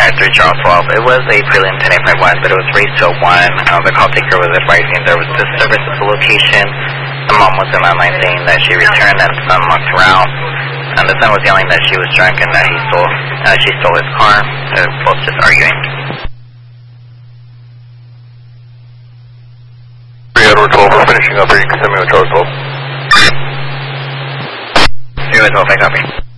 5-3 Charles 12. It was a prelim 10-851, but it was raised to a 1. The call taker was advising there was disturbance at the location. The mom was in line saying that she returned and the son walked around. And the son was yelling that she was drunk and that she stole his car. Both just arguing. Edward 12, we're finishing up here. You can send me with Charles 12. Edward 12, I copy.